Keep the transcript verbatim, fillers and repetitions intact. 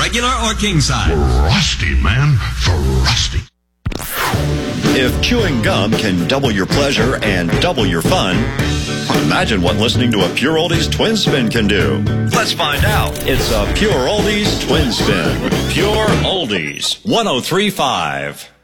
regular or king size. Frosty, man. Frosty. If chewing gum can double your pleasure and double your fun, imagine what listening to a Pure Oldies Twin Spin can do. Let's find out. It's a Pure Oldies Twin Spin. Pure Oldies, one oh three point five.